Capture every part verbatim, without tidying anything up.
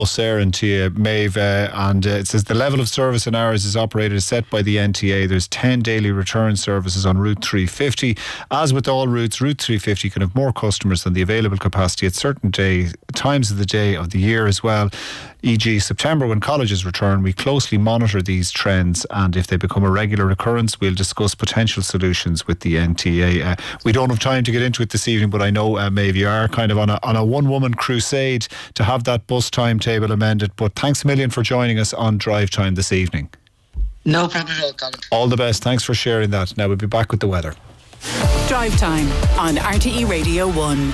O'Saran to you, Maeve, uh, and uh, it says the level of service in hours is operated as set by the N T A. There's ten daily return services on Route three fifty. As with all routes, Route three fifty can have more customers than the available capacity at certain day, times of the day of the year as well. for example, September, when colleges return. We closely monitor these trends, and if they become a regular occurrence, we'll discuss potential solutions with the N T A. Uh, we don't have time to get into it this evening, but I know, uh, Maeve, you are kind of on a, on a one-woman crusade to have that bus timetable amended. But thanks a million for joining us on Drive Time this evening. No problem at all, Colin. All the best. Thanks for sharing that. Now we'll be back with the weather. Drive Time on R T E Radio one.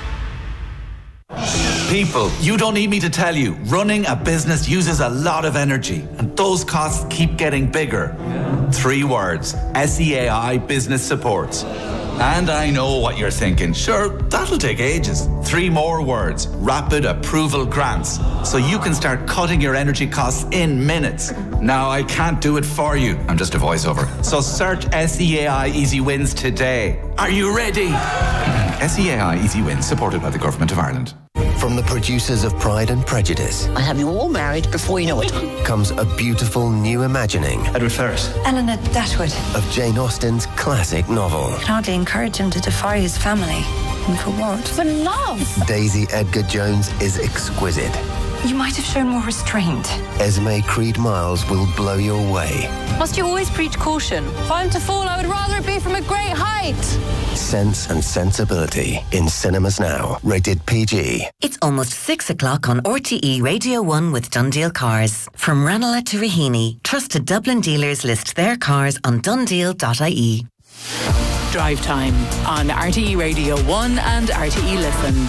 People, you don't need me to tell you, running a business uses a lot of energy, and those costs keep getting bigger. Three words: S E A I Business Support. And I know what you're thinking. Sure, that'll take ages. Three more words: Rapid Approval Grants. So you can start cutting your energy costs in minutes. Now, I can't do it for you. I'm just a voiceover. So search S E A I Easy Wins today. Are you ready? S E A I Easy Wins, supported by the Government of Ireland. From the producers of Pride and Prejudice, I'll have you all married before you know it. comes a beautiful new imagining Edward Ferrars. Eleanor Datwood. of Jane Austen's classic novel. Can hardly encourage him to defy his family. And for what? For love! Daisy Edgar Jones is exquisite. You might have shown more restraint. Esme Creed Miles will blow you away. Must you always preach caution? If I'm to fall, I would rather it be from a great height. Sense and Sensibility in cinemas now. Rated P G. It's almost six o'clock on R T E Radio one with Dundeel Cars. From Ranelagh to Raheny, trusted Dublin dealers list their cars on dundeel dot I E. Drive Time on R T E Radio one and R T E Listen.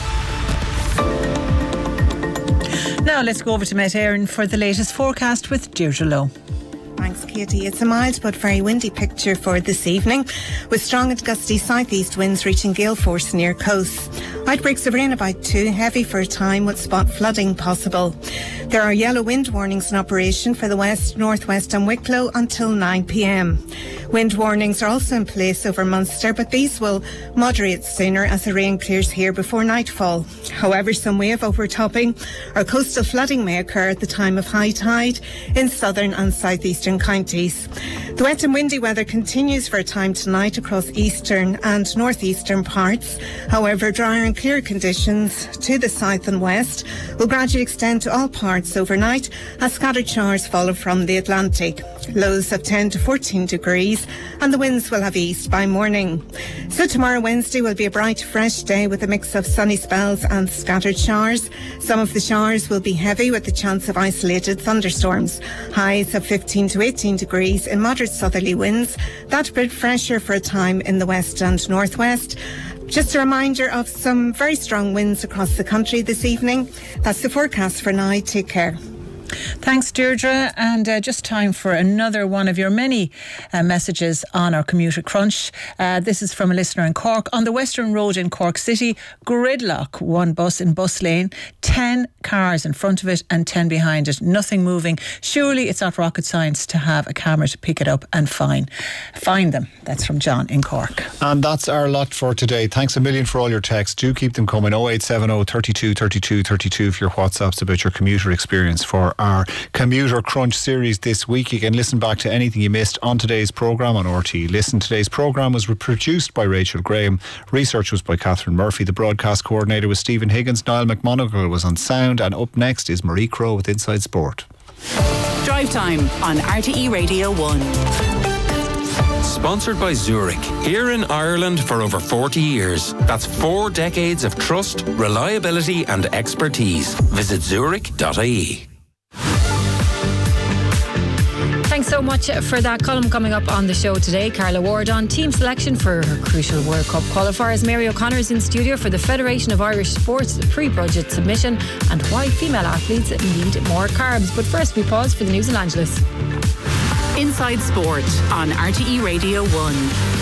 Now let's go over to Met Éireann for the latest forecast with Deirdre Lowe. Thanks, Katie. It's a mild but very windy picture for this evening, with strong and gusty southeast winds reaching gale force near coasts. Outbreaks of rain about two, heavy for a time with spot flooding possible. There are yellow wind warnings in operation for the west, northwest and Wicklow until nine p m. Wind warnings are also in place over Munster, but these will moderate sooner as the rain clears here before nightfall. However, some wave overtopping or coastal flooding may occur at the time of high tide in southern and southeastern counties. The wet and windy weather continues for a time tonight across eastern and northeastern parts. However, drier and clear conditions to the south and west will gradually extend to all parts overnight as scattered showers follow from the Atlantic. Lows of ten to fourteen degrees and the winds will have eased by morning. So tomorrow, Wednesday, will be a bright, fresh day with a mix of sunny spells and scattered showers. Some of the showers will be heavy with the chance of isolated thunderstorms. Highs of fifteen to eighteen degrees in moderate southerly winds. That bit fresher for a time in the west and northwest. Just a reminder of some very strong winds across the country this evening. That's the forecast for now. Take care. Thanks, Deirdre. And uh, just time for another one of your many uh, messages on our Commuter Crunch. Uh, this is from a listener in Cork. On the Western Road in Cork City, gridlock, one bus in bus lane, ten cars in front of it and ten behind it, nothing moving. Surely it's not rocket science to have a camera to pick it up and find, find them. That's from John in Cork. And that's our lot for today. Thanks a million for all your texts. Do keep them coming. oh eight seven oh, thirty-two, thirty-two, thirty-two for your WhatsApps about your commuter experience for our Commuter Crunch series this week. You can listen back to anything you missed on today's programme on R T E Listen. Today's programme was produced by Rachel Graham. Research was by Catherine Murphy. The broadcast coordinator was Stephen Higgins. Niall McMonagle was on sound. And up next is Marie Crowe with Inside Sport. Drive Time on R T E Radio one. Sponsored by Zurich, here in Ireland for over forty years. That's four decades of trust, reliability and expertise. Visit zurich dot I E. Thanks so much for that column. Coming up on the show today, Carla Ward on team selection for her crucial World Cup qualifiers. Mary O'Connor is in studio for the Federation of Irish Sports pre-budget submission and why female athletes need more carbs. But first we pause for the news in Angeles. Inside Sport on R T E Radio one.